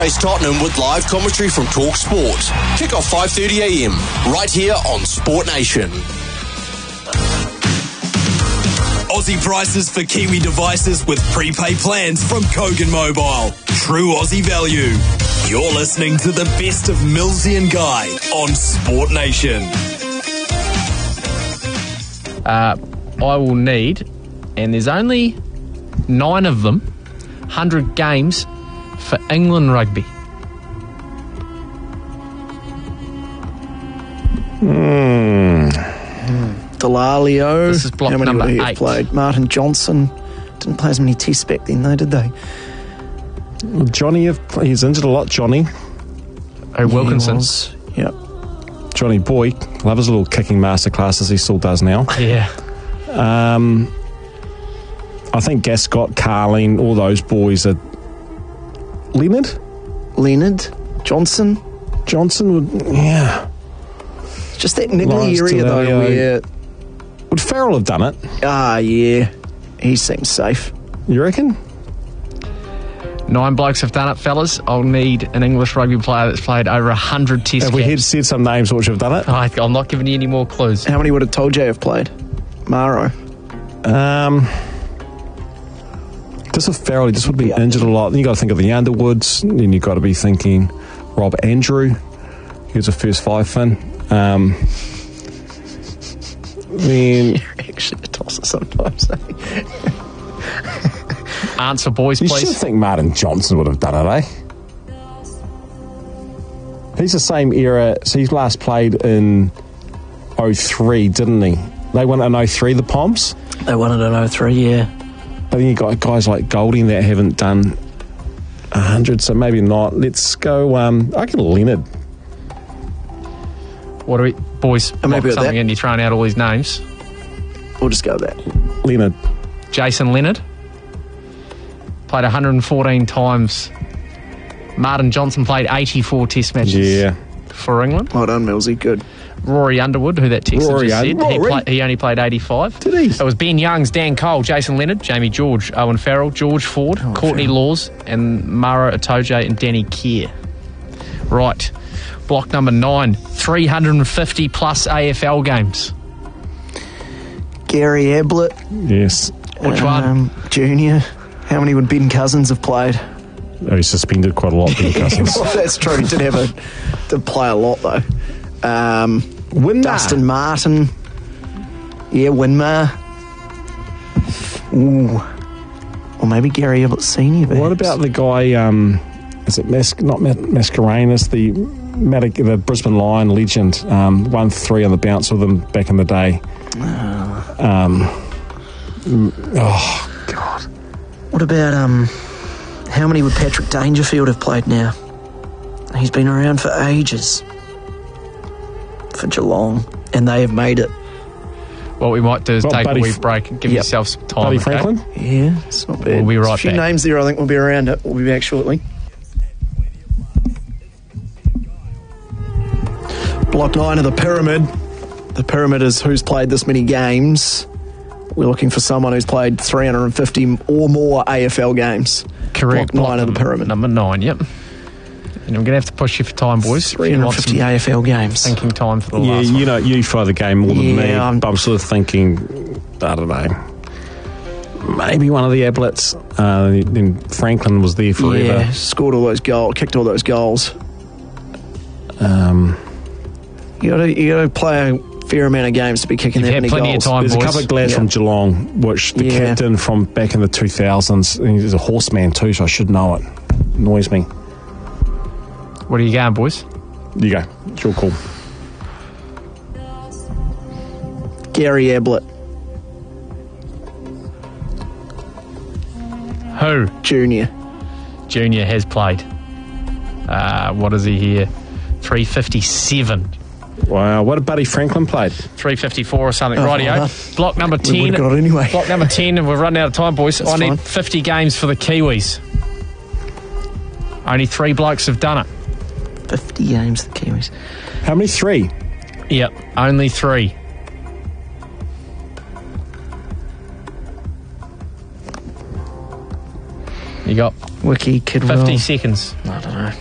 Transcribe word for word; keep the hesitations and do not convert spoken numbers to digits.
It's Tottenham with live commentary from Talk Sport. Kick off five thirty a m right here on Sport Nation. Aussie prices for Kiwi devices with prepaid plans from Kogan Mobile. True Aussie value. You're listening to the best of Millsy and Guy on Sport Nation. Uh, I will need, and there's only nine of them, one hundred games for England rugby. Hmm. Delalio. This is block How many number would he have eight. played? Martin Johnson. Didn't play as many tests back then, though, did they? Johnny, he's injured a lot, Johnny. Oh, Wilkinson. Yep. Johnny Boy. Love his little kicking masterclass as he still does now. Yeah. Um, I think Gascott, Carleen, all those boys are... Leonard? Leonard. Johnson. Johnson would... Yeah. Just that niggly Lawrence area, though, Delalio. where... Would Farrell have done it? Ah, yeah. He seems safe. You reckon? Nine blokes have done it, fellas. I'll need an English rugby player that's played over one hundred test Have we had caps. said some names which have done it? I, I'm not giving you any more clues. How many would have told you have played? Maro. Um, just with Farrell, he just would be injured a lot. Then you got to think of the Underwoods. Then you got to be thinking Rob Andrew. He was a first five fin. Um, then You're actually a tosser sometimes. Eh? Answer, boys, you please. should think Martin Johnson would have done it, eh? He's the same era. So he last played in oh three, didn't he? They won in oh three, the Poms. They won it in oh three, yeah. But then you got guys like Golding that haven't done one hundred, so maybe not. Let's go, um, I can Leonard. What do we... Boys, I'm lock happy with something that. in. You're throwing out all these names. We'll just go with that. Leonard. Jason Leonard. Played one hundred fourteen times. Martin Johnson played eighty-four test matches Yeah. for England. Well done, Millsy. Good. Rory Underwood, who that texter Rory just said, Un- he, Rory. play, he only played eighty-five. Did he? It was Ben Youngs, Dan Cole, Jason Leonard, Jamie George, Owen Farrell, George Ford, Oh, Courtney Farrell. Laws, and Mara Itoje and Danny Kerr. Right. Block number nine. three hundred fifty plus A F L games. Gary Ablett. Yes. Which one? um, Junior. How many would Ben Cousins have played? Oh, he's suspended quite a lot, Ben Cousins. Well, that's true. He did have a did play a lot though. Um, Winmar. Dustin Martin. Yeah, Winmar. Ooh. Or maybe Gary Ablett Senior. What perhaps. about the guy, um, is it Mas- not Mas- Mascarenas, the, Madic- the Brisbane Lion legend, um, won three on the bounce with them back in the day. Um, oh, God. What about um? How many would Patrick Dangerfield have played now? He's been around for ages. For Geelong, and they have made it. What we might do is Well, take Buddy a wee F- break and give Yep. yourself some time. Buddy okay? Franklin? Yeah, it's not bad. We'll be right There's a few back. names there. I think we'll be around it. We'll be back shortly. Block nine of the pyramid. The pyramid is who's played this many games. We're looking for someone who's played three hundred fifty or more A F L games. Correct. Block nine of the number- pyramid. Number nine, yep. And I'm going to have to push you for time, boys. If you want some three hundred fifty A F L games. thinking time for the Yeah, last you one. know, you follow the game more than Yeah, me, I'm- but I'm sort of thinking, I don't know, maybe one of the Ablets. Uh, then Franklin was there forever. Yeah, scored all those goals, kicked all those goals. Um, You got to you got to play a fair amount of games to be kicking You've that had many plenty goals. of time, there's boys. a couple of lads Yeah. from Geelong, which the Yeah. captain from back in the two thousands, and he's a horseman too, so I should know it. Annoys me. What are you going, boys? You go. It's your call. Gary Ablett Who? Junior. Junior has played. Uh, what is he here? three fifty-seven. Wow, what did Buddy Franklin played? three fifty-four or something. Oh, Rightio. well done. Block number We ten. would've got it anyway. Block number ten, and we're running out of time, boys. That's I need fine. fifty games for the Kiwis. Only three blokes have done it. fifty games, the Kiwis. How many? Three. Yep, only three. You got Wiki Kidwell. fifty seconds. I don't know.